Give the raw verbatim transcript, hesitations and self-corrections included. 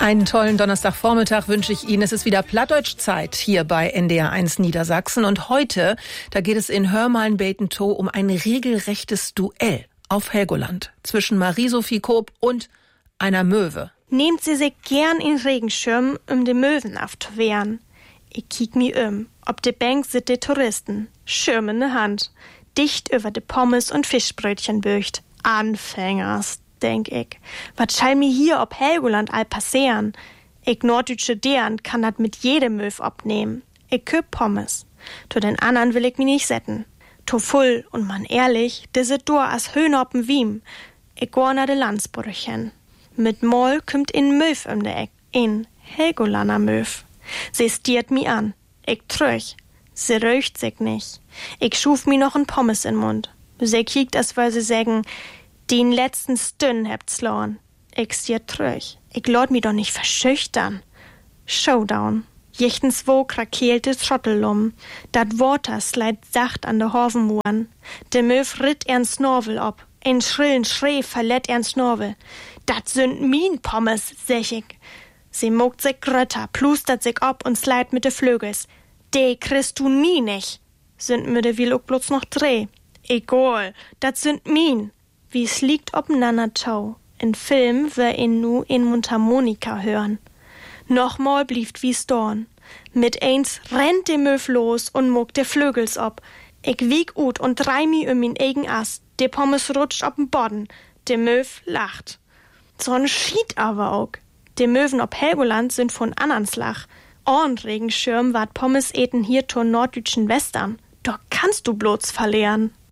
Einen tollen Donnerstagvormittag wünsche ich Ihnen. Es ist wieder Plattdeutschzeit hier bei N D R eins Niedersachsen. Und heute, da geht es in Hörmallen-Bethentaux um ein regelrechtes Duell auf Helgoland zwischen Marie-Sophie Koop und einer Möwe. Nehmt sie sich gern in Regenschirm, um die Möwen aufzuwehren. Ich kiek mi um. Ob de Bank sit de Touristen. Schirm in de Hand. Dicht über de Pommes und Fischbrötchen bücht. Anfängers, denk ich. Wat schall mi hier ob Helgoland all passieren? Ich norddeutsche Deren kann dat mit jedem Möw abnehmen. Ich köp Pommes. To den andern will ich mi nicht setten. To full und man ehrlich, de sit dur as Höhnoppen wiem. Ich gor na de Landsbrüchen. Mit Moll kümmt in Möw um de Eck. In Helgolander Möw. Sie stiert mi an. Ich trüch. Sie röcht sich nicht. Ich schuf mi noch n Pommes in Mund. Sie kiekt, als weil sie sägen, den letzten Stünn habt's lorn. Ich stiert trüch. Ich lord mi doch nicht verschüchtern. Showdown. Jichtens wo krakeelte Trottellum. Dat Water sleit sacht an de Horvenmuren. De Möw ritt ern Snorvel ob. Ein schrillen Schrei verlett ern Snorvel. Dat sind min Pommes, sech ich. Sie mogt sich grötter, plustert sich ob und sleit mit de Flügels. De kriegst du nie nicht. Sind mir de will auch bloß noch dreh. Egal, dat sind min. Wie's liegt obeinander tau. In Film wär ihn nu in Mundharmonika hören. Nochmal blieft wie's dorn. Mit eins rennt de Möw los und mogt de Flügels ob. Ich wieg ut und drei mi um min eigen Ast. De Pommes rutscht ob'n Bodden. De Möw lacht. So'n schied aber auch. De Möwen ob Helgoland sind von Annanslach. Orn Regenschirm wart Pommes eten hier zur norddeutschen Western. Doch kannst du bloß verlehren.